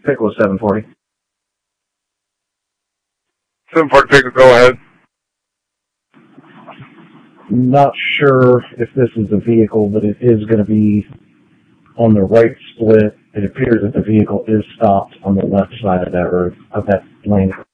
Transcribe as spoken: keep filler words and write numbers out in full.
Pickle seven forty. seven forty Pickle, go ahead. Not sure if this is a vehicle, but it is going to be on the right split. It appears that the vehicle is stopped on the left side of that road, of that lane.